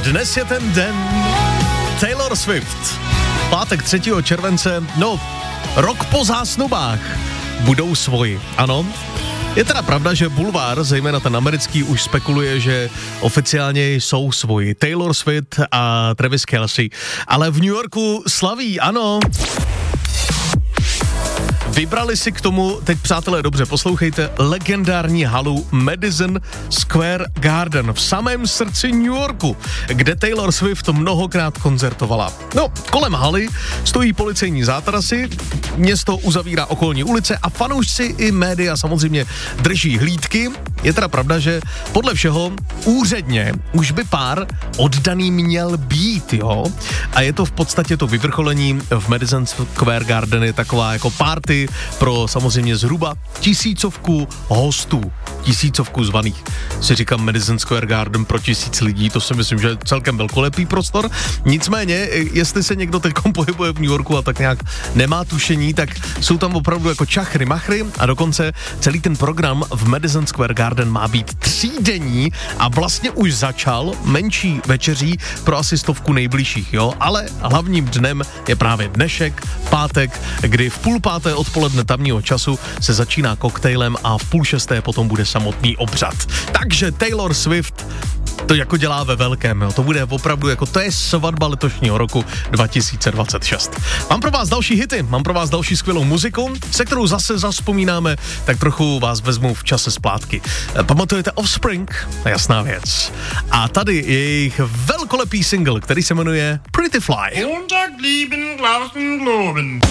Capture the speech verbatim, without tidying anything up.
dnes je ten den. Taylor Swift. Pátek třetího července, no, rok po zásnubách. Budou svoji, ano. Je teda pravda, že bulvár, zejména ten americký, už spekuluje, že oficiálně jsou svoji. Taylor Swift a Travis Kelce. Ale v New Yorku slaví, ano. Vybrali si k tomu, teď přátelé dobře poslouchejte, legendární halu Madison Square Garden v samém srdci New Yorku, kde Taylor Swift mnohokrát koncertovala. No, kolem haly stojí policejní zátarasy, město uzavírá okolní ulice a fanoušci i média samozřejmě drží hlídky. Je teda pravda, že podle všeho úředně už by pár oddaný měl být, jo? A je to v podstatě to vyvrcholení v Madison Square Garden, je taková jako party pro samozřejmě zhruba tisícovku hostů, tisícovku zvaných. Si říkám Madison Square Garden pro tisíc lidí, to si myslím, že je celkem velkolepý prostor. Nicméně, jestli se někdo teď pohybuje v New Yorku a tak nějak nemá tušení, tak jsou tam opravdu jako čachry, machry a dokonce celý ten program v Madison Square Garden má být třídenní a vlastně už začal menší večeří pro asi stovku nejbližších, jo, ale hlavním dnem je právě dnešek, pátek, kdy v půl páté odpoledne tamního času se začíná koktejlem a v půl šesté potom bude samotný obřad. Takže Taylor Swift to jako dělá ve velkém, jo. To bude opravdu jako, to je svatba letošního roku dva tisíce dvacet šest. Mám pro vás další hity, mám pro vás další skvělou muziku, se kterou zase zaspomínáme, tak trochu vás vezmu v čase zpátky. Pamatujete Offspring? Jasná věc. A tady je jejich velkolepý single, který se jmenuje Pretty Fly.